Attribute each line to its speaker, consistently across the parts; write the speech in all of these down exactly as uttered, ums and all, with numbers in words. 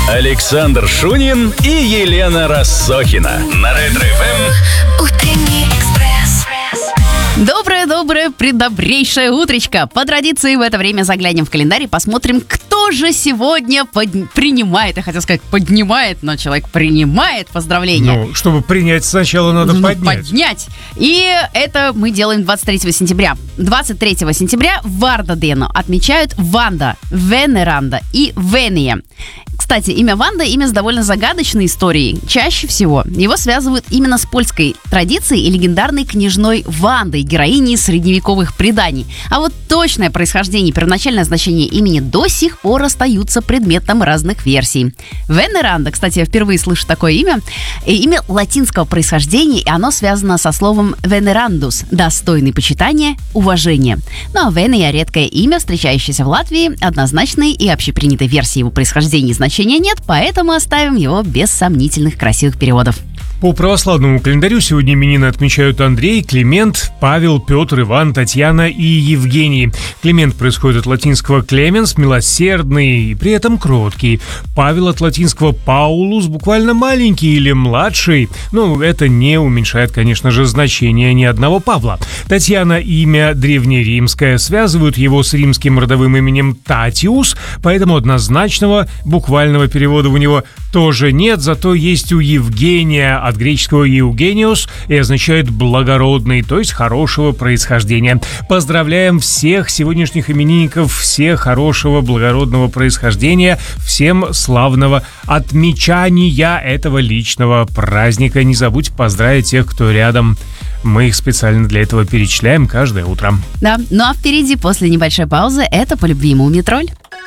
Speaker 1: Александр Шунин и Елена Россохина на Ретро-эф эм.
Speaker 2: Утренний экспресс.
Speaker 3: Доброе-доброе, предобрейшее утречко. По традиции в это время заглянем в календарь и посмотрим, кто же сегодня под... принимает, я хотел сказать поднимает, но человек принимает поздравления.
Speaker 4: Ну, чтобы принять, сначала надо
Speaker 3: Нужно
Speaker 4: поднять.
Speaker 3: поднять. И это мы делаем двадцать третьего сентября. двадцать третьего сентября Вардадену отмечают Ванда, Венеранда и Вения. Кстати, имя Ванда – имя с довольно загадочной историей. Чаще всего его связывают именно с польской традицией и легендарной княжной Вандой, героиней средневековых преданий. А вот точное происхождение и первоначальное значение имени до сих пор остаются предметом разных версий. Венеранда, кстати, я впервые слышу такое имя, имя латинского происхождения, и оно связано со словом «venerandus» – достойный почитания, уважения. Ну а Вения – редкое имя, встречающееся в Латвии, однозначной и общепринятой версии его происхождения и значения нет, поэтому оставим его без сомнительных красивых переводов.
Speaker 4: По православному календарю сегодня именины отмечают Андрей, Климент, Павел, Петр, Иван, Татьяна и Евгений. Климент происходит от латинского «клеменс» – милосердный и при этом кроткий. Павел от латинского «паулус» – буквально маленький или младший. Ну, это не уменьшает, конечно же, значение ни одного Павла. Татьяна – имя древнеримское, связывают его с римским родовым именем Татиус, поэтому однозначного буквального перевода у него тоже нет, зато есть у Евгения от греческого «евгениус» и означает «благородный», то есть хорошего происхождения. Поздравляем всех сегодняшних именинников, всех хорошего, благородного происхождения, всем славного отмечания этого личного праздника. Не забудь поздравить тех, кто рядом. Мы их специально для этого перечисляем каждое утро.
Speaker 3: Да, ну а впереди, после небольшой паузы, это «По любви Мумитроль».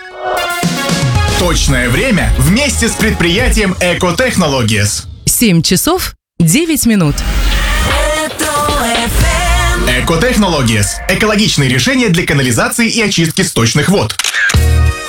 Speaker 5: Точное время вместе с предприятием Eco Technologies.
Speaker 6: семь часов девять минут.
Speaker 5: Eco Technologies – экологичные решения для канализации и очистки сточных вод.